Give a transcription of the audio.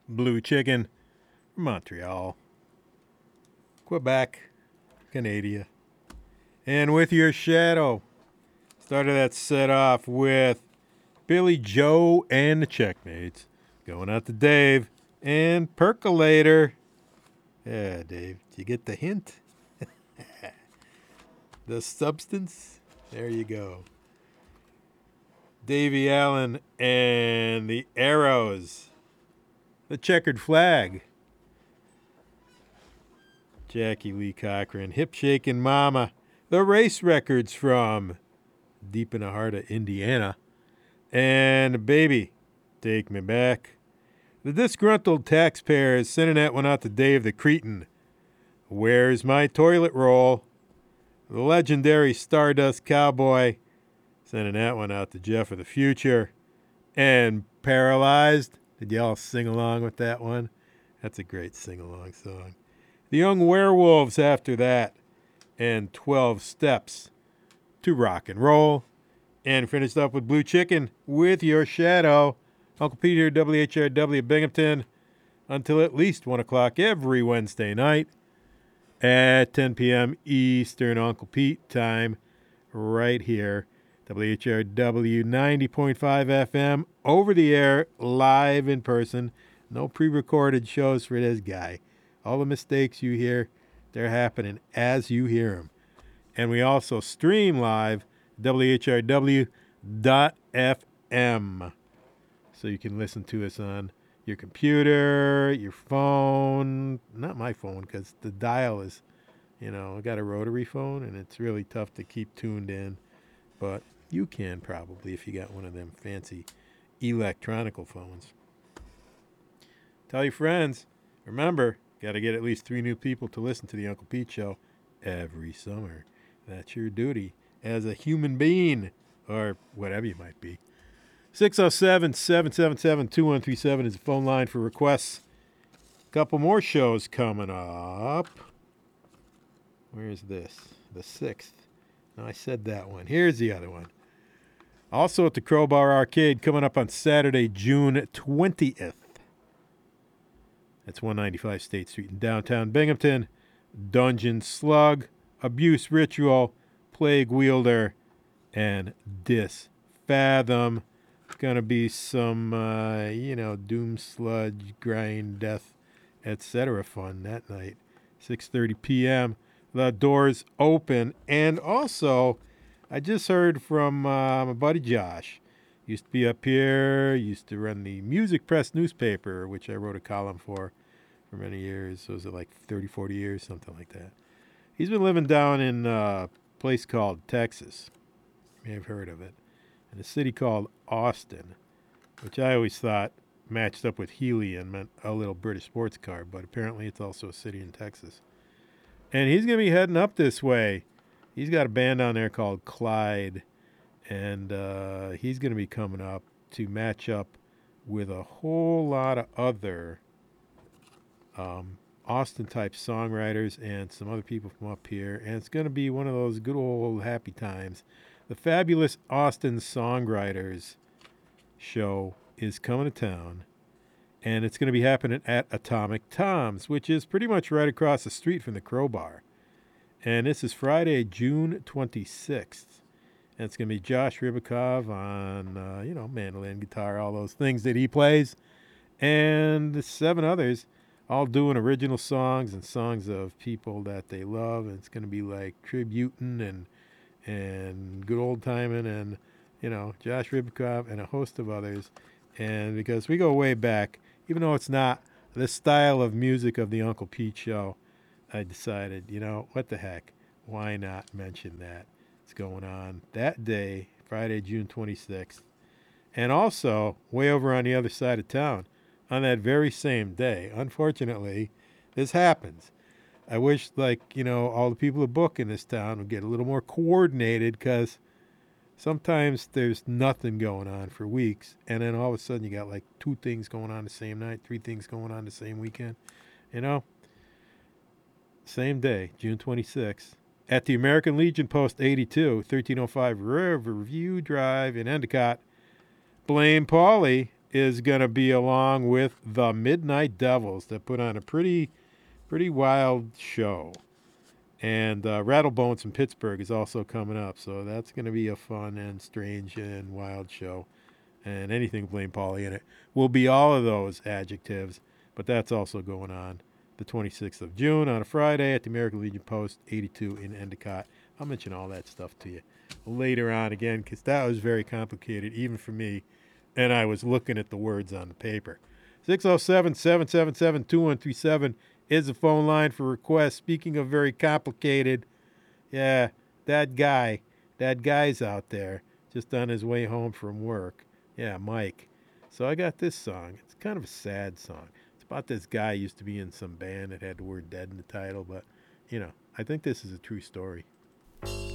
Blue Chicken from Montreal, Quebec, Canada. And with your shadow, started that set off with Billy Joe and the Checkmates. Going out to Dave and Percolator. Yeah, Dave, do you get the hint? The substance? There you go. Davy Allen and the Arrows. The Checkered Flag. Jackie Lee Cochran, Hip Shakin' Mama. The Race Records from deep in the heart of Indiana. And Baby, Take Me Back. The Disgruntled Taxpayers sending that one out to Dave the Cretin. Where's My Toilet Roll? The legendary Stardust Cowboy sending that one out to Jeff of the Future. And Paralyzed. Did y'all sing along with that one? That's a great sing-along song. The Young Werewolves after that. And 12 Steps to Rock and Roll. And finished up with Blue Chicken with Your Shadow. Uncle Peter, WHRW Binghamton, until at least 1 o'clock every Wednesday night at 10 p.m. Eastern Uncle Pete time right here. WHRW 90.5 FM, over the air, live in person. No pre-recorded shows for this guy. All the mistakes you hear, they're happening as you hear them. And we also stream live, WHRW.FM. So you can listen to us on your computer, your phone. Not my phone, because the dial is, I got a rotary phone, and it's really tough to keep tuned in. But you can probably if you got one of them fancy electronical phones. Tell your friends. Remember, got to get at least 3 new people to listen to the Uncle Pete Show every summer. That's your duty as a human being, or whatever you might be. 607-777-2137 is the phone line for requests. A couple more shows coming up. Where's this? The 6th. No, I said that one. Here's the other one. Also at the Crowbar Arcade coming up on Saturday, June 20th. That's 195 State Street in downtown Binghamton. Dungeon Slug, Abuse Ritual, Plague Wielder, and Disfathom. It's going to be some, doom, sludge, grind, death, etc. fun that night. 6:30 p.m. The doors open. And also, I just heard from my buddy Josh. Used to be up here, used to run the Music Press newspaper, which I wrote a column for many years. So was it like 30, 40 years, something like that. He's been living down in a place called Texas. You may have heard of it. In a city called Austin, which I always thought matched up with Healy and meant a little British sports car, but apparently it's also a city in Texas. And he's going to be heading up this way. He's got a band down there called Clyde, and he's going to be coming up to match up with a whole lot of other Austin-type songwriters and some other people from up here, and it's going to be one of those good old happy times. The Fabulous Austin Songwriters show is coming to town, and it's going to be happening at Atomic Tom's, which is pretty much right across the street from the Crowbar. And this is Friday, June 26th. And it's going to be Josh Ribakov on, mandolin, guitar, all those things that he plays, and 7 others, all doing original songs and songs of people that they love. And it's going to be like tributing and good old timing and, Josh Ribakov and a host of others. And because we go way back, even though it's not the style of music of the Uncle Pete Show, I decided, what the heck? Why not mention that? It's going on that day, Friday, June 26th. And also, way over on the other side of town, on that very same day. Unfortunately, this happens. I wish, all the people who book in this town would get a little more coordinated, because sometimes there's nothing going on for weeks, and then all of a sudden you got 2 things going on the same night, 3 things going on the same weekend. Same day, June 26th, at the American Legion Post 82, 1305 Riverview Drive in Endicott. Blame Paulie is going to be along with the Midnight Devils that put on a pretty wild show. And Rattlebones from Pittsburgh is also coming up, so that's going to be a fun and strange and wild show. And anything with Blaine Pauly in it will be all of those adjectives, but that's also going on the 26th of June on a Friday at the American Legion Post 82 in Endicott. I'll mention all that stuff to you later on again because that was very complicated even for me, and I was looking at the words on the paper. 607-777-2137 is the phone line for requests. Speaking of very complicated, yeah, that guy's out there just on his way home from work. Yeah, Mike. So I got this song. It's kind of a sad song. It's about this guy who used to be in some band that had the word dead in the title, but, I think this is a true story.